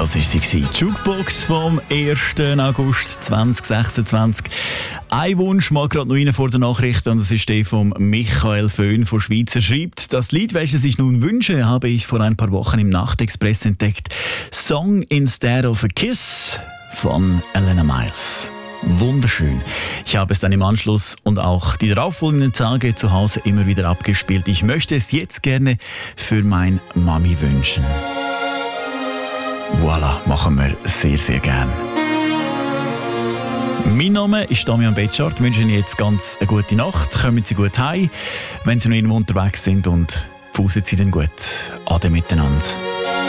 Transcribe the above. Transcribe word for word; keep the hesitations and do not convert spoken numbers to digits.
Das war sie, die Jukebox vom ersten August zweitausendsechsundzwanzig. Ein Wunsch mal gerade noch rein vor der Nachricht, und das ist der von Michael Föhn von Schweizer. Schreibt: Das Lied, welches ich nun wünsche, habe ich vor ein paar Wochen im Nachtexpress entdeckt. Song Instead of a Kiss von Elena Miles. Wunderschön. Ich habe es dann im Anschluss und auch die darauffolgenden Tage zu Hause immer wieder abgespielt. Ich möchte es jetzt gerne für mein Mami wünschen. Voilà, machen wir sehr, sehr gern. Mein Name ist Damian Betschart. Ich wünsche Ihnen jetzt ganz eine gute Nacht. Kommen Sie gut heim, wenn Sie noch irgendwo unterwegs sind, und fußen Sie dann gut. Ade miteinander.